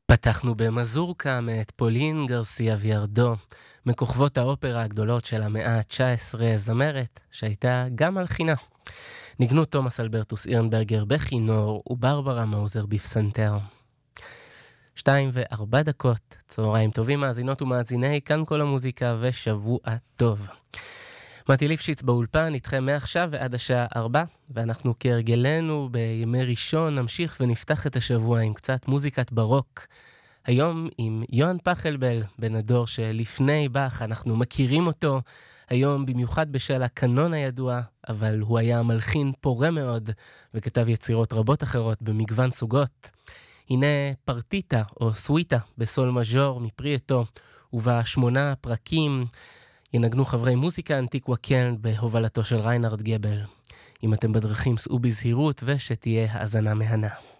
פתחנו במזורקה מאת פולין גרסיה ויארדו, מכוכבות האופרה הגדולות של המאה ה-19, זמרת שהייתה גם מלחינה. ניגנו תומאס אלברטוס אירנברגר בכינור וברברה מאוזר בפסנתר. 2:04, צהריים טובים מאזינות ומאזיני כאן כל המוזיקה ושבוע טוב. מתי ליפשיץ באולפן איתכם מעכשיו ועד השעה 4, ואנחנו כהרגלנו בימי ראשון נמשיך ונפתח את השבוע עם קצת מוזיקת ברוק. היום עם יוהאן פחלבל, בן הדור שלפני באך, אנחנו מכירים אותו היום במיוחד בשל הקנון הידוע, אבל הוא היה מלחין פורה מאוד וכתב יצירות רבות אחרות במגוון סוגות. הנה פרטיטה או סוויטה בסול מז'ור מפרי עטו, ובה 8 פרקים ינגנו חברי מוזיקה אנטיקווה קלן בהובלתו של ריינהרד גבל. אם אתם בדרכים סעו בזהירות ושתהיה האזנה מהנה.